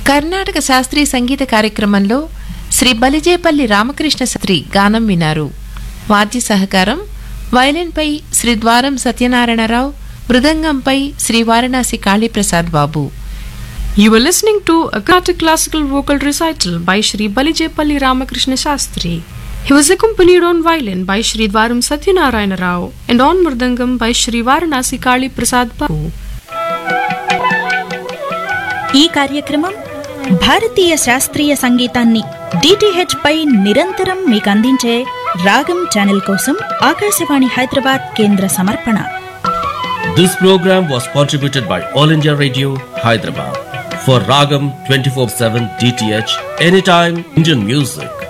కర్ణాటక శాస్త్రీయ సంగీత కార్యక్రమంలో శ్రీ బలిజేపల్లి రామకృష్ణ శాస్త్రి గానం వినారు. వాద్య సహకారం వయలిన్పై శ్రీ ద్వారం సత్యనారాయణరావు, మృదంగంపై శ్రీ వారణాసి కాళీప్రసాద్ బాబు. You were listening to a Carnatic classical vocal recital by Shri Balijepalli Ramakrishna Shastri. He was accompanied on violin by Shri Dwaram Satyanarayana Rao and on mridangam by Shri Varanasi Kali Prasad Babu. ఈ కార్యక్రమం భారతీయ శాస్త్రీయ సంగీతాన్ని DTH పై నిరంతరం మీకు అందించే రాగం channel కోసం ఆకాశవాణి హైదరాబాద్ కేంద్ర సమర్పణ. This program was contributed by All India Radio, Hyderabad. For Ragam 24/7 DTH, anytime Indian music.